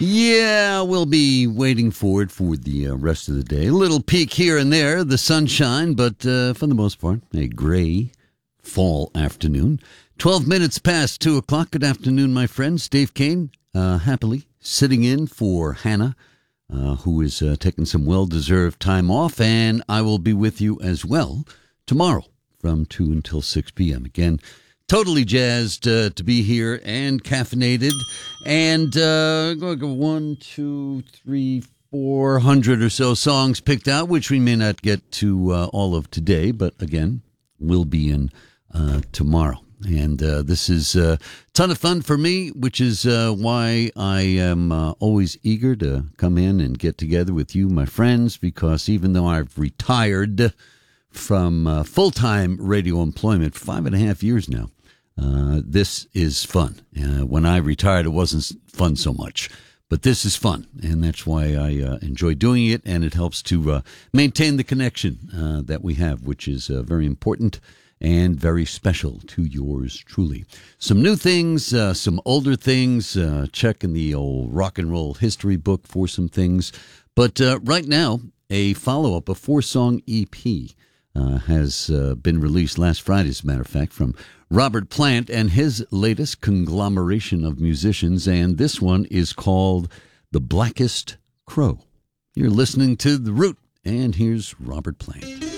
Yeah, we'll be waiting for it for the rest of the day. A little peak here and there, the sunshine, but for the most part, a gray fall afternoon. 12 minutes past 2 o'clock. Good afternoon, my friends. Dave Kane, happily sitting in for Hannah, who is taking some well-deserved time off, and I will be with you as well tomorrow from 2 until 6 p.m. Again, totally jazzed to be here and caffeinated. And going to go 1, 2, 3, 400 or so songs picked out, which we may not get to all of today, but again, we'll be in tomorrow. And this is a ton of fun for me, which is why I am always eager to come in and get together with you, my friends, because even though I've retired from full-time radio employment for 5.5 years now, this is fun. When I retired, it wasn't fun so much, but this is fun, and that's why I enjoy doing it, and it helps to maintain the connection that we have, which is very important and very special to yours truly. Some new things, some older things, check in the old rock and roll history book for some things, but right now, a follow-up, a 4-song EP has been released last Friday, as a matter of fact, from Robert Plant and his latest conglomeration of musicians, and this one is called The Blackest Crow. You're listening to The Root, and here's Robert Plant.